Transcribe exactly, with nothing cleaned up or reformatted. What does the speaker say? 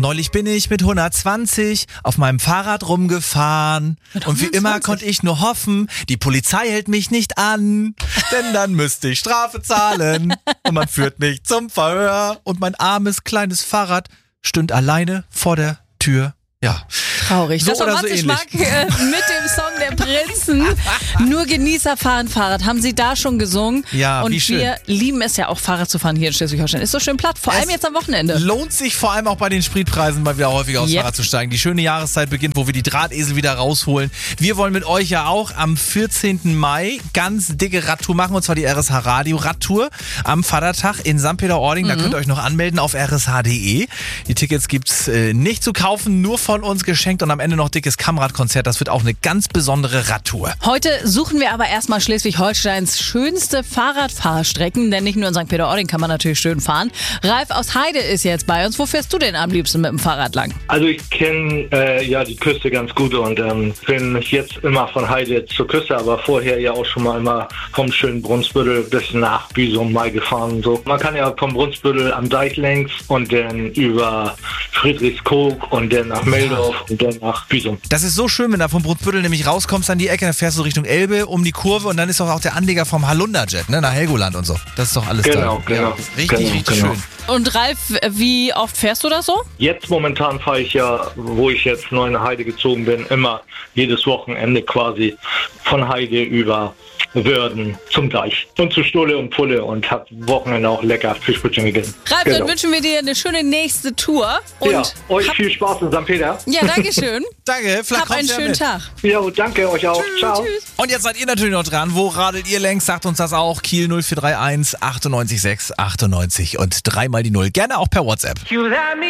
Neulich bin ich mit hundertzwanzig auf meinem Fahrrad rumgefahren. Mit Und wie immer hundertzwanzig? konnte ich nur hoffen, die Polizei hält mich nicht an. Denn dann müsste ich Strafe zahlen. Und man führt mich zum Verhör. Und mein armes, kleines Fahrrad stünd alleine vor der Tür. Ja. Traurig. So das war oder so Matze ähnlich. Schmack äh, mit dem Song der Prinzen. Nur Genießer fahren Fahrrad. Haben sie da schon gesungen? Ja, Und wie schön. wir lieben es ja auch, Fahrrad zu fahren hier in Schleswig-Holstein. Ist so schön platt. Vor Es allem jetzt am Wochenende. Lohnt sich vor allem auch bei den Spritpreisen mal wieder häufiger aufs Yep. Fahrrad zu steigen. Die schöne Jahreszeit beginnt, wo wir die Drahtesel wieder rausholen. Wir wollen mit euch ja auch am vierzehnten Mai ganz dicke Radtour machen, und zwar die R S H Radio Radtour am Vatertag in Sankt Peter-Ording. Da könnt ihr euch noch anmelden auf r s h punkt d e. Die Tickets gibt's äh, nicht zu kaufen, nur von uns geschenkt, und am Ende noch dickes Kammradkonzert. Das wird auch eine ganz besondere Radtour. Heute suchen wir aber erstmal Schleswig-Holsteins schönste Fahrradfahrstrecken, denn nicht nur in Sankt Peter-Ording kann man natürlich schön fahren. Ralf aus Heide ist jetzt bei uns. Wo fährst du denn am liebsten mit dem Fahrrad lang? Also ich kenne äh, ja die Küste ganz gut und ähm, bin jetzt immer von Heide zur Küste, aber vorher ja auch schon mal immer vom schönen Brunsbüttel bis nach Büsum mal gefahren und so. Man kann ja vom Brunsbüttel am Deich längs und dann über Friedrichskoog und dann nach Meldorf und dann nach Büsum. Das ist so schön, wenn du vom Brunsbüttel nämlich rauskommst an die Ecke, dann fährst du Richtung Elbe um die Kurve, und dann ist doch auch der Anleger vom Halunderjet, ne, nach Helgoland und so. Das ist doch alles Genau, da. genau. Ja, richtig, Genau, richtig genau. schön. Und Ralf, wie oft fährst du das so? Jetzt momentan fahre ich ja, wo ich jetzt neu nach Heide gezogen bin, immer jedes Wochenende quasi von Heide über Wörden zum Deich und zu Stulle und Pulle und habe Wochenende auch lecker Fischbrötchen gegessen. Ralf, Genau. dann wünschen wir dir eine schöne nächste Tour. Und Ja, euch hab, viel Spaß in Sankt Peter. ja, danke schön. Danke, vielleicht Hab einen kommst du ja schönen mit. Tag. Ja, danke euch auch. Ciao. Tschüss. Und jetzt seid ihr natürlich noch dran. Wo radelt ihr längst? Sagt uns das auch. Kiel null vier drei eins achtundneunzig sechs achtundneunzig und dreimal die Null. Gerne auch per WhatsApp. You let me